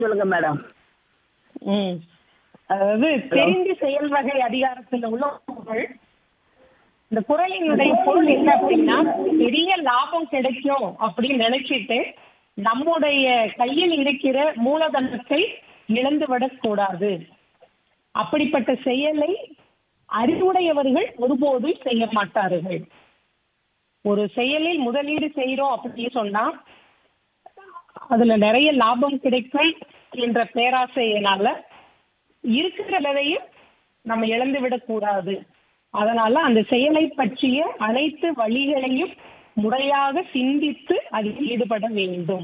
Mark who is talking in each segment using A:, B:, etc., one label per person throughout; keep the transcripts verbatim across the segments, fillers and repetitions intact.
A: சொல்லுங்க மேடம்.
B: ம். அதாவது தெரிந்து செயல் வகை அதிகாரத்தில் உள்ளவர்கள் இந்த குறளினுடைய பொருள் என்ன அப்படின்னா, பெரிய லாபம் கிடைக்கும் அப்படின்னு நினைச்சிட்டு நம்முடைய கையில் இருக்கிற மூலதனத்தை இழந்து விடக்கூடாது. அப்படிப்பட்ட செயலை அறிவுடையவர்கள் ஒருபோதும் செய்ய மாட்டார்கள். ஒரு செயலில் முதலீடு செய்யறோம் அப்படின்னு சொன்னா அதுல நிறைய லாபம் கிடைக்கும் என்ற பேராசையினால இருக்கிற விலையும் நம்ம இழந்து விடக்கூடாது. அதனால அந்த செயலை பற்றிய அனைத்து வழிகளையும் முறையாக சிந்தித்து அதில் ஈடுபட வேண்டும்.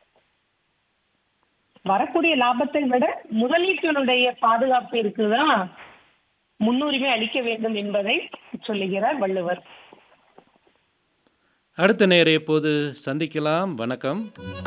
B: வரக்கூடிய லாபத்தை விட முதலீட்டினுடைய பாதுகாப்பிற்கு தான் முன்னுரிமை அளிக்க வேண்டும் என்பதை சொல்லுகிறார் வள்ளுவர்.
C: அடுத்த நேரை எப்போது சந்திக்கலாம். வணக்கம்.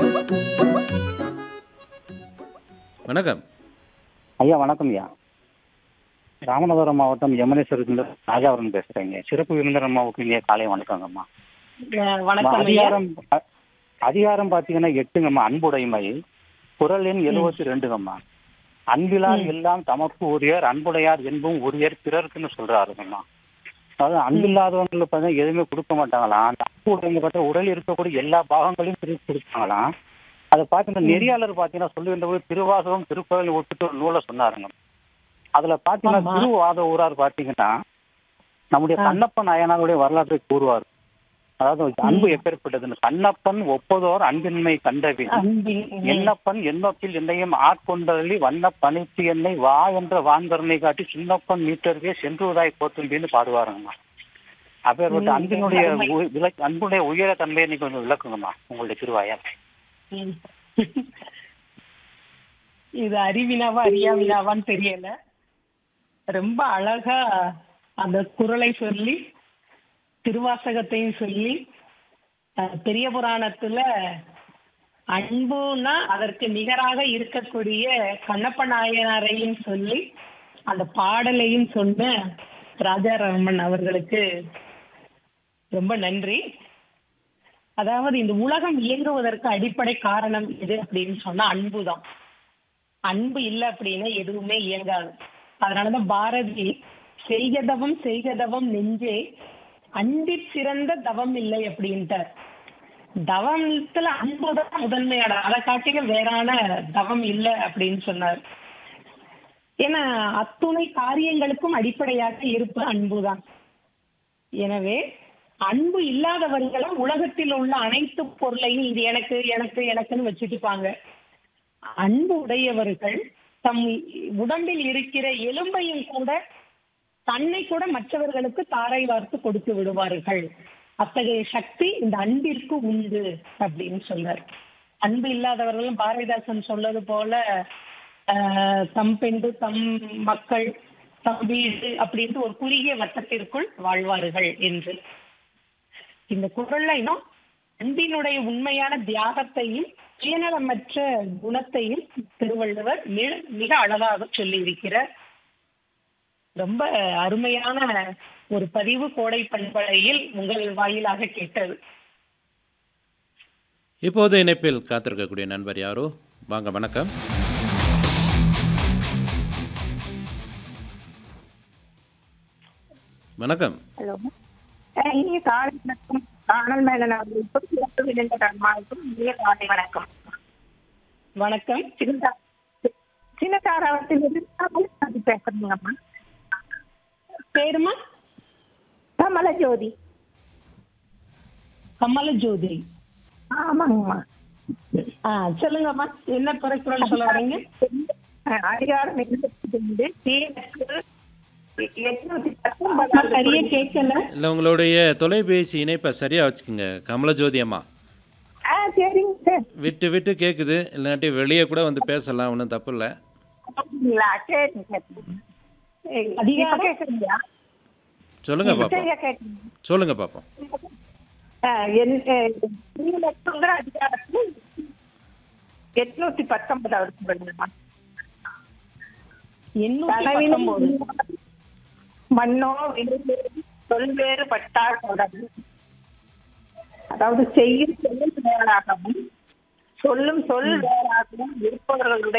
C: வணக்கம்
D: ஐயா. வணக்கம் ஐயா. ராமநாதபுரம் மாவட்டம் யமுனேஸ்வரத்துல ராஜாவரன் பேசுறேங்க. சிறப்பு விருந்தினர் அம்மாவுக்கு இங்கே காலை வணக்கங்கம்மா.
B: அஹ் வணக்கம் ஐயா.
D: அதிகாரம் அ- அதிகாரம் பாத்தீங்கன்னா எட்டுங்கம்மா. அன்புடைமை. குறள் எண் எழுபத்தி ரெண்டுங்கம்மா. அன்பிலார் எல்லாம் தமக்கு உரியர், அன்புடையார் என்பும் உரியர் பிறருக்குன்னு சொல்றாருங்கம்மா. அதாவது அன்பில்லாதவங்களுக்கு பார்த்தீங்கன்னா எதுவுமே கொடுக்க மாட்டாங்களாம். அந்த அன்பு உடைமை பார்த்தா உடலில் இருக்கக்கூடிய எல்லா பாகங்களையும் பிரித்து கொடுப்பாங்களாம். அதை பார்த்தீங்கன்னா நெறியாளர் பார்த்தீங்கன்னா சொல்லுகின்ற போது திருவாசகம் திருக்குறள் ஒப்பிட்டு ஒரு நூலை சொன்னாருங்க. அதுல பாத்தீங்கன்னா
B: ஆமா.
D: திருவாத ஊரார் பாத்தீங்கன்னா நம்முடைய
B: ஆ.
D: கண்ணப்பன் நாயனாருடைய வரலாற்றை கூறுவார். அதாவது அன்பு எப்பேற்பட்டதுன்னு. கண்ணப்பன் ஒப்பதோர் அன்பின்மை கண்டபின்
B: அன்பின்
D: என்னப்பன் என்னப்பில் என்னையும் ஆட்கொண்டள்ளி வண்ண பணித்து என்னை வா என்ற வான்கருணை காட்டி சின்னப்பன் மீட்டருக்கே சென்றுவதாய் போத்தும்பின்னு பாடுவாருங்கம்மா. அப்பேற்பட்ட
B: ம்,
D: அன்பினுடைய
B: அருமை.
D: உ- விளக் அன்புடைய உயர தன்மையை நீங்க கொஞ்சம் விளக்குங்கம்மா உங்களுடைய திருவாயால்.
B: ம். இது அறிவினாவா அறியாவினாவான்னு தெரியல. ரொம்ப அழகா அந்த குறளை சொல்லி திருவாசகத்தையும் சொல்லி அஹ், பெரிய புராணத்துல அன்புனா அதற்கு நிகராக இருக்கக்கூடிய கண்ணப்ப நாயனாரையும் சொல்லி அந்த பாடலையும் சொன்ன ராஜாராமன் அவர்களுக்கு ரொம்ப நன்றி. அதாவது இந்த உலகம் இயங்குவதற்கு அடிப்படை காரணம் எது அப்படின்னு சொன்னா அன்புதான். அன்பு இல்லை அப்படின்னா எதுவுமே இயங்காது. அதனாலதான் பாரதி செய்கதவம் செய்கதவம் நெஞ்சே அன்பிற் சிறந்த தவம் இல்லை அப்படின்ட்டார். தவத்துல அன்புதான் முதன்மையான, அதை காட்டிலும் வேறான தவம் இல்லை அப்படின்னு சொன்னார். ஏன்னா அத்துணை காரியங்களுக்கும் அடிப்படையாக இருப்பது அன்புதான். எனவே அன்பு இல்லாதவர்களும் உலகத்தில் உள்ள அனைத்து பொருளையும் இது எனக்கு எனக்கு எனக்குன்னு வச்சுட்டுப்பாங்க. அன்பு உடையவர்கள் தம் உடம்பில் இருக்கிற எலும்பையும் கூட தன்னை கூட மற்றவர்களுக்கு தாரை வார்த்து கொடுத்து விடுவார்கள். அத்தகைய சக்தி இந்த அன்பிற்கு உண்டு அப்படின்னு சொல்றார். அன்பு இல்லாதவர்களும் பாரதிதாசன் சொல்லது போல ஆஹ் தம் பெண்டு தம் மக்கள் தம் வீடு அப்படின்ட்டு ஒரு குறுகிய வட்டத்திற்குள் வாழ்வார்கள் என்று. இந்த குறள்ல இன்னும் அன்பினுடைய உண்மையான தியாகத்தையும் சுயநலமற்ற குணத்தையும் திருவள்ளுவர் மி- மிக அழகாக சொல்லி இருக்கிறார். ரொம்ப அருமையான ஒரு பதிவு கோடை பண்பலையில் உங்கள் வாயிலாக கேட்டது.
C: இப்போது இணைப்பில் காத்திருக்கக்கூடிய நண்பர் யாரோ? வாங்க. வணக்கம். வணக்கம்.
E: ஹலோ. அஹ் இனிய காலை வணக்கம். காணல் மேலன் அவர்களுக்கும் சிறப்பு விருந்தினர் அம்மாவுக்கும் இனிய காலை வணக்கம்.
B: வணக்கம்.
E: சின்ன சின்னதாராவத்திலிருந்து கமலஜோதி பேசுறீங்கம்மா.
B: பேருமா?
E: கமலஜோதி.
B: கமலஜோதி.
E: ஆமாங்கம்மா.
B: ஆ சொல்லுங்கம்மா, என்ன குறைக்குறள் சொல்ல வரீங்க?
E: அஹ் அதிகாரம் எழுபத்தி ரெண்டு தீனுக்கு எட்நூத்தி
B: அம்மா, சரியா
E: பத்தொன்பதாவது
B: கேட்கல.
C: இல்லை, உங்களுடைய தொலைபேசி இணைப்பை சரியாக வச்சுக்கோங்க கமலஜோதி அம்மா.
E: ஆ சரிங்க சார்.
C: விட்டு விட்டு கேட்குது. இல்லாட்டி வெளியே கூட வந்து பேசலாம், ஒன்றும் தப்பு இல்லை.
E: அப்படிங்களா? சரிங்க சரிங்க. ஏய், இப்ப
B: அதிகாரம்?
E: கேக்குறீங்களா?
C: சொல்லுங்க பாப்போம்.
E: சரியா கேக்குறீங்க.
C: சொல்லுங்க பாப்போம்.
E: அஹ் என்- அஹ் தீனுக்குங்கிற அதிகாரத்துல எட்நூத்தி பத்தொன்பதாவது குறள்மா.
B: எண்ணூத்தி பத்தொன்பது.
E: மண்ணோ விழுவேறு சொல் வேறுபட்டால் தொடரும். அதாவது செய்யும் செயல் வேறாகவும் சொல்லும் சொல் வேறாகவும் இருப்பவர்களுடைய